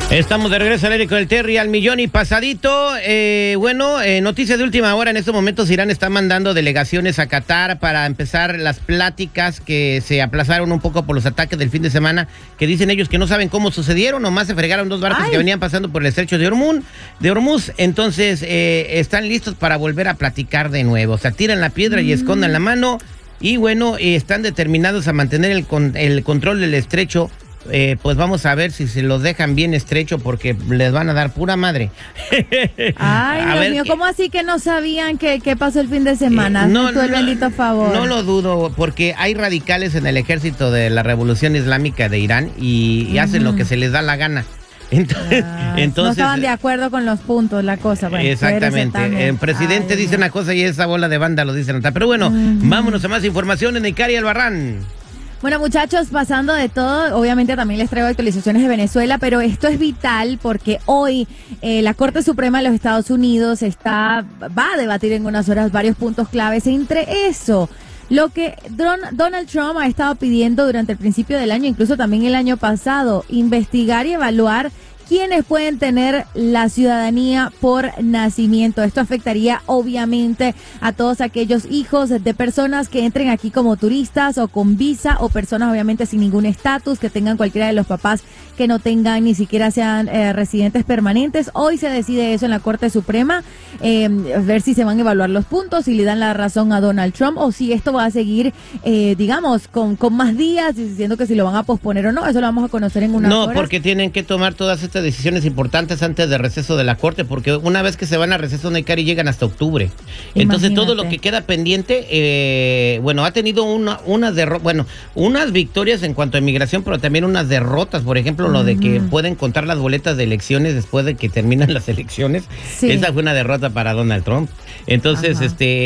Estamos de regreso al aire con el Terry al millón y pasadito. Noticias de última hora. En estos momentos Irán está mandando delegaciones a Qatar para empezar las pláticas que se aplazaron un poco por los ataques del fin de semana, que dicen ellos que no saben cómo sucedieron. Nomás se fregaron dos barcos que venían pasando por el estrecho de Hormuz. Entonces están listos para volver a platicar de nuevo. O sea, tiran la piedra y escondan la mano. Y están determinados a mantener el control del estrecho. Pues vamos a ver si se los dejan bien estrecho, porque les van a dar pura madre. Ay, Dios mío, ¿cómo así que no sabían qué pasó el fin de semana? El bendito favor. No lo dudo, porque hay radicales en el ejército de la Revolución Islámica de Irán y hacen lo que se les da la gana. Entonces, no estaban de acuerdo con los puntos, la cosa. Bueno, exactamente. El presidente dice una cosa y esa bola de banda lo dicen otra. Pero bueno, vámonos a más información en Icari Albarrán. Bueno, muchachos, pasando de todo, obviamente también les traigo actualizaciones de Venezuela, pero esto es vital porque hoy la Corte Suprema de los Estados Unidos va a debatir en unas horas varios puntos claves. Entre eso, lo que Donald Trump ha estado pidiendo durante el principio del año, incluso también el año pasado, investigar y evaluar quiénes pueden tener la ciudadanía por nacimiento. Esto afectaría obviamente a todos aquellos hijos de personas que entren aquí como turistas o con visa, o personas obviamente sin ningún estatus, que tengan cualquiera de los papás que no tengan, ni siquiera sean residentes permanentes. Hoy se decide eso en la Corte Suprema, ver si se van a evaluar los puntos, si le dan la razón a Donald Trump o si esto va a seguir, con más días, diciendo que si lo van a posponer o no. Eso lo vamos a conocer en unas horas. No, porque tienen que tomar todas estas decisiones importantes antes del receso de la Corte, porque una vez que se van a receso de Icari llegan hasta octubre. Entonces todo lo que queda pendiente, ha tenido unas victorias en cuanto a inmigración, pero también unas derrotas. Por ejemplo, lo de que pueden contar las boletas de elecciones después de que terminan las elecciones. Sí. Esa fue una derrota para Donald Trump. Entonces,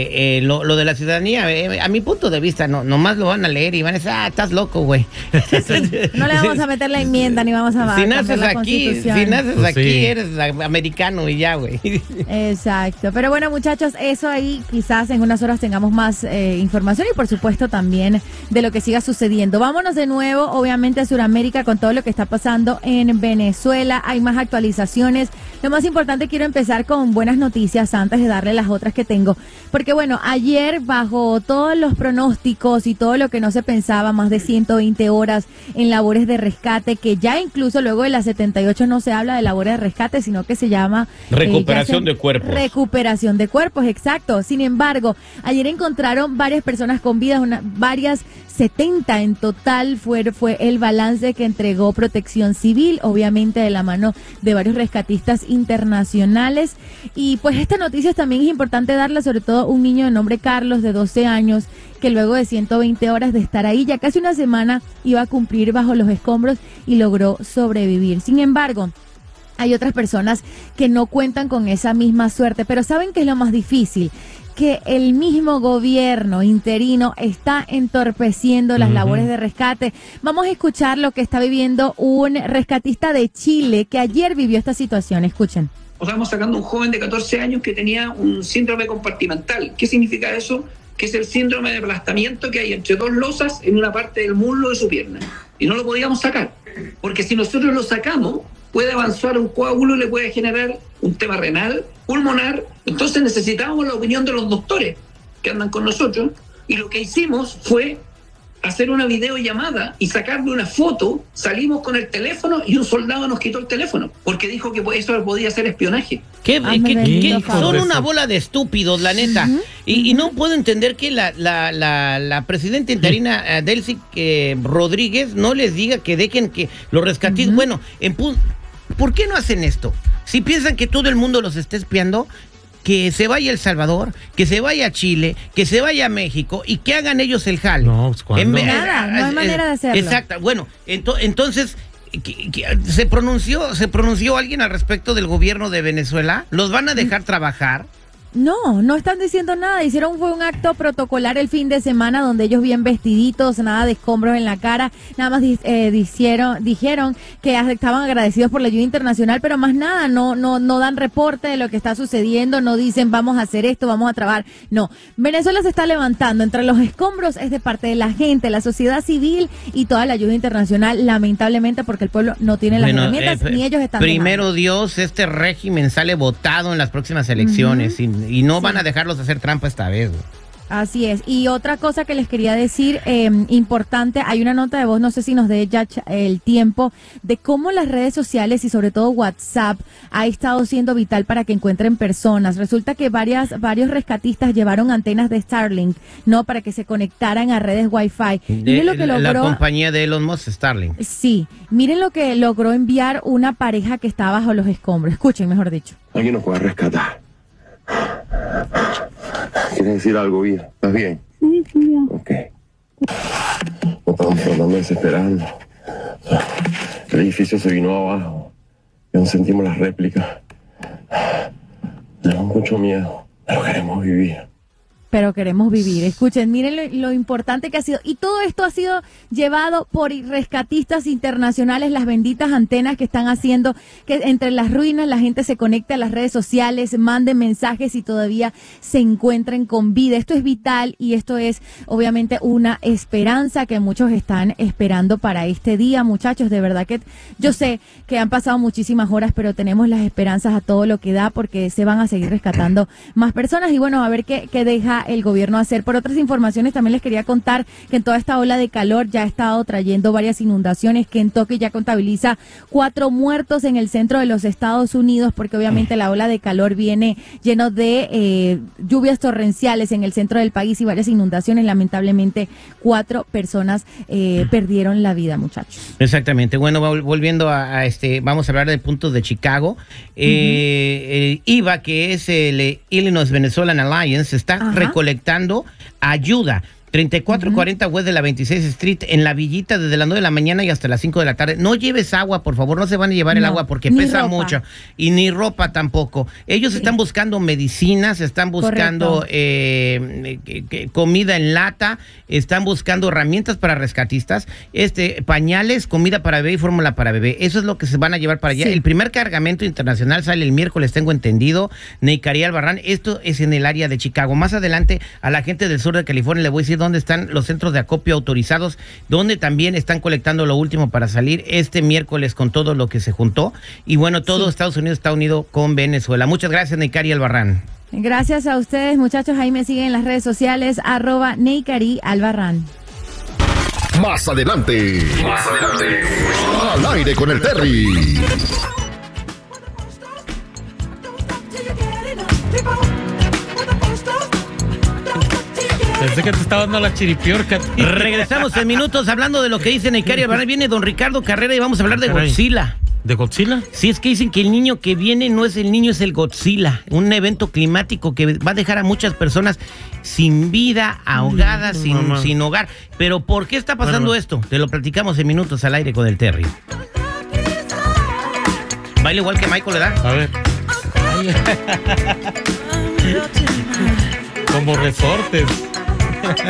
lo de la ciudadanía, a mi punto de vista, nomás lo van a leer y van a decir, estás loco, güey. Sí. No le vamos a meter la enmienda ni vamos a si naces aquí, eres americano y ya, güey. Exacto. Pero bueno, muchachos, eso ahí quizás en unas horas tengamos más información y por supuesto también de lo que siga sucediendo. Vámonos de nuevo, obviamente, a Sudamérica con todo lo que está pasando en Venezuela. Hay más actualizaciones. Lo más importante, quiero empezar con buenas noticias antes de darle las otras que tengo. Porque bueno, ayer, bajo todos los pronósticos y todo lo que no se pensaba, más de 120 horas en labores de rescate, que ya incluso luego de las 78 no se habla de labores de rescate, sino que se llama recuperación de cuerpos. Recuperación de cuerpos, exacto. Sin embargo, ayer encontraron varias personas con vida, varias 70 en total fue el balance que entregó Protección Civil, obviamente de la mano de varios rescatistas internacionales. Y pues esta noticia también es importante darla, sobre todo un niño de nombre Carlos, de 12 años, que luego de 120 horas de estar ahí, ya casi una semana, iba a cumplir bajo los escombros y logró sobrevivir. Sin embargo, hay otras personas que no cuentan con esa misma suerte, pero ¿saben qué es lo más difícil? Que el mismo gobierno interino está entorpeciendo las labores de rescate. Vamos a escuchar lo que está viviendo un rescatista de Chile que ayer vivió esta situación. Escuchen. Estamos sacando un joven de 14 años que tenía un síndrome compartimental. ¿Qué significa eso? Que es el síndrome de aplastamiento que hay entre dos losas en una parte del muslo de su pierna. Y no lo podíamos sacar, porque si nosotros lo sacamos, puede avanzar un coágulo y le puede generar un tema renal, pulmonar. Entonces necesitábamos la opinión de los doctores que andan con nosotros, y lo que hicimos fue hacer una videollamada y sacarle una foto. Salimos con el teléfono y un soldado nos quitó el teléfono porque dijo que eso podía ser espionaje. Son una bola de estúpidos, la neta. Y no puedo entender que la presidenta interina Delcy Rodríguez no les diga que dejen que los rescatistas... Bueno, ¿por qué no hacen esto? Si piensan que todo el mundo los está espiando, que se vaya a El Salvador, que se vaya a Chile, que se vaya a México y que hagan ellos el jale. No, pues ¿cuándo? No hay manera de hacerlo. Exacto. Bueno, entonces se pronunció alguien al respecto del gobierno de Venezuela. ¿Los van a dejar trabajar? No están diciendo nada. Fue un acto protocolar el fin de semana donde ellos bien vestiditos, nada de escombros en la cara, nada más dijeron que estaban agradecidos por la ayuda internacional, pero más nada, no dan reporte de lo que está sucediendo, no dicen vamos a hacer esto, vamos a trabajar. No, Venezuela se está levantando. Entre los escombros es de parte de la gente, la sociedad civil y toda la ayuda internacional, lamentablemente, porque el pueblo no tiene las herramientas ni ellos están primero dejando. Dios, este régimen sale votado en las próximas elecciones y no van a dejarlos hacer trampa esta vez. Así es. Y otra cosa que les quería decir, importante, hay una nota de voz, no sé si nos dé ya el tiempo, de cómo las redes sociales y sobre todo WhatsApp ha estado siendo vital para que encuentren personas. Resulta que varios rescatistas llevaron antenas de Starlink, ¿no? Para que se conectaran a redes Wi-Fi. Miren lo que logró la compañía de Elon Musk, Starlink. Sí, miren lo que logró enviar una pareja que está bajo los escombros. Escuchen, mejor dicho. Alguien nos puede rescatar. ¿Quieres decir algo, Vida? ¿Estás bien? Sí, estoy bien. Ok. Nos estamos tratando de desesperando. El edificio se vino abajo. Ya no sentimos las réplicas. Tenemos mucho miedo, pero queremos vivir. Pero queremos vivir. Escuchen, miren lo importante que ha sido. Y todo esto ha sido llevado por rescatistas internacionales, las benditas antenas que están haciendo que entre las ruinas la gente se conecte a las redes sociales, mande mensajes y todavía se encuentren con vida. Esto es vital y esto es obviamente una esperanza que muchos están esperando para este día, muchachos. De verdad que yo sé que han pasado muchísimas horas, pero tenemos las esperanzas a todo lo que da porque se van a seguir rescatando más personas. Y bueno, a ver qué deja el gobierno hacer. Por otras informaciones también les quería contar que en toda esta ola de calor ya ha estado trayendo varias inundaciones. Kentucky ya contabiliza 4 muertos en el centro de los Estados Unidos porque obviamente la ola de calor viene lleno de lluvias torrenciales en el centro del país y varias inundaciones. Lamentablemente 4 personas perdieron la vida, muchachos. Exactamente. Bueno, volviendo a vamos a hablar del punto de Chicago. El IVA, que es el Illinois Venezuelan Alliance, está recolectando ayuda. 3440 West de la 26 Street en la Villita desde las 9 de la mañana y hasta las 5 de la tarde. No lleves agua, por favor, no se van a llevar el agua porque pesa mucho. Y ni ropa tampoco. Ellos están buscando medicinas, están buscando comida en lata, están buscando herramientas para rescatistas, pañales, comida para bebé y fórmula para bebé. Eso es lo que se van a llevar para allá. El primer cargamento internacional sale el miércoles, tengo entendido. Neikari Albarrán, esto es en el área de Chicago. Más adelante a la gente del sur de California le voy a decir dónde están los centros de acopio autorizados, donde también están colectando lo último para salir este miércoles con todo lo que se juntó. Y bueno, todo Estados Unidos está unido con Venezuela. Muchas gracias, Neikari Albarrán. Gracias a ustedes, muchachos. Ahí me siguen en las redes sociales, @Neikari Albarrán. Más adelante. Al aire con el Terry. Pensé que te estaba dando la chiripiorca. Regresamos en minutos hablando de lo que dice Neikari Albarrán. Viene don Ricardo Carrera y vamos a hablar de Godzilla. ¿De Godzilla? Sí, es que dicen que el niño que viene no es el niño, es el Godzilla. Un evento climático que va a dejar a muchas personas sin vida, ahogadas, sin hogar. Pero ¿por qué está pasando esto? Te lo platicamos en minutos al aire con el Terry. Baila igual que Michael, ¿verdad? A ver. Como resortes.